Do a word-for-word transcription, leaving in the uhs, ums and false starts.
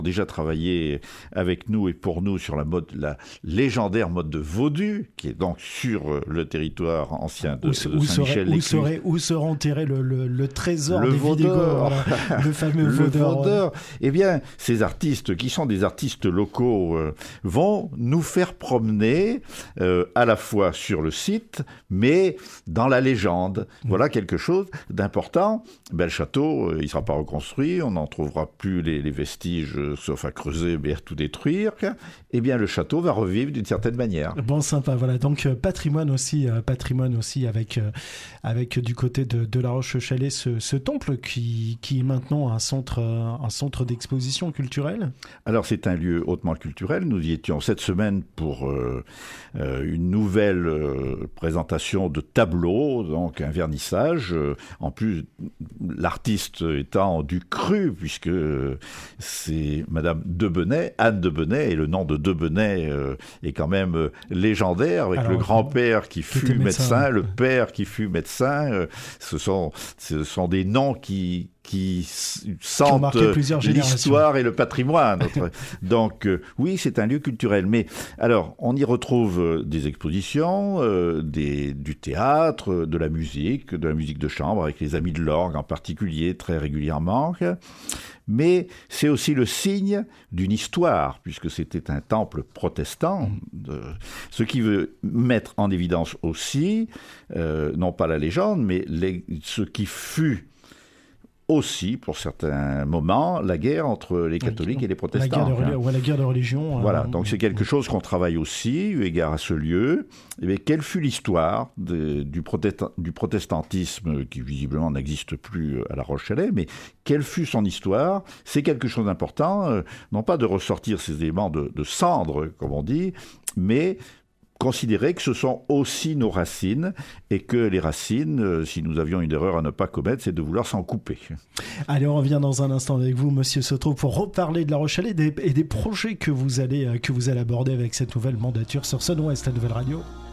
déjà travaillé avec nous et pour nous sur la mode, la légendaire mode de Vaudu, qui est donc sur le territoire ancien de, où, de Saint-Michel. Où serait, où serait enterré le, le, le trésor le des Visigoths, voilà, le fameux le Vaudor. Vaudor. Eh bien, ces artistes, qui sont des artistes locaux, euh, vont nous faire promener euh, à la fois sur le site, mais dans la légende. Mmh. Voilà quelque chose d'important. Ben, le château, euh, il ne sera pas reconstruit, on n'en trouvera plus les, les vestiges, euh, sauf à creuser, mais à tout détruire. Eh bien, le château va revivre d'une certaine manière. Bon, sympa, voilà. Donc, euh, patrimoine aussi, euh, patrimoine aussi avec, euh, avec euh, du côté de, de La Roche-Chalais, ce, ce temple qui, qui est maintenant un centre, euh, un centre d'exposition culturelle. Alors, c'est un lieu hautement culturel. Nous y étions cette semaine pour euh, euh, une nouvelle euh, présentation de tableaux, donc un vernissage. Euh, en plus, l'artiste étant du cru, puisque c'est Madame Debenay, Anne Debenay, et le nom de Debenay euh, est quand même euh, légendaire, avec Alors, le grand-père qui fut médecin, médecin, le père qui fut médecin. Euh, ce sont, ce sont des noms qui qui sentent l'histoire et le patrimoine. Donc euh, oui, c'est un lieu culturel. Mais alors, on y retrouve euh, des expositions, euh, des, du théâtre, de la musique, de la musique de chambre, avec les Amis de l'Orgue en particulier, très régulièrement. Mais c'est aussi le signe d'une histoire, puisque c'était un temple protestant, de, ce qui veut mettre en évidence aussi, euh, non pas la légende, mais les, ce qui fut aussi, pour certains moments, la guerre entre les catholiques et les protestants. La guerre de, ouais, la guerre de religion. Voilà, euh, donc c'est quelque chose qu'on travaille aussi, eu égard à ce lieu. Et quelle fut l'histoire de, du, protestant, du protestantisme, qui visiblement n'existe plus à La Roche-Chalais, mais quelle fut son histoire? C'est quelque chose d'important, euh, non pas de ressortir ces éléments de, de cendre, comme on dit, mais considérer que ce sont aussi nos racines et que les racines, euh, si nous avions une erreur à ne pas commettre, c'est de vouloir s'en couper. Allez, on revient dans un instant avec vous, Monsieur Sautreau, pour reparler de La Roche-Chalais et des, et des projets que vous allez, que vous allez aborder avec cette nouvelle mandature sur Sun West, la nouvelle radio.